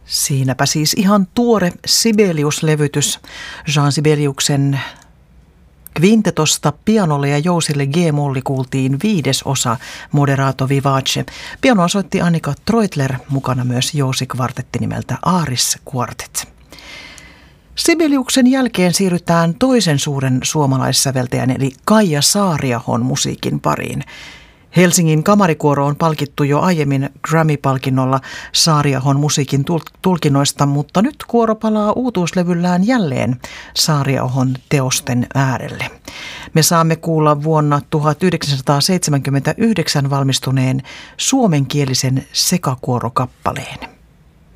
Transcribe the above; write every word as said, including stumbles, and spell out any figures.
Siinäpä siis ihan tuore Sibelius-levytys Jean Sibeliuksen kvintetosta pianolle ja jousille G-molli kuultiin viides osa Moderato Vivace. Pianoa soitti Annika Treutler, mukana myös jousikvartetti nimeltä Aaris Quartet. Sibeliuksen jälkeen siirrytään toisen suuren suomalaissäveltäjän eli Kaija Saariahon musiikin pariin. Helsingin kamarikuoro on palkittu jo aiemmin Grammy-palkinnolla Saariahon musiikin tulkinnoista, mutta nyt kuoro palaa uutuuslevyllään jälleen Saariahon teosten äärelle. Me saamme kuulla vuonna tuhatyhdeksänsataaseitsemänkymmentäyhdeksän valmistuneen suomenkielisen sekakuorokappaleen.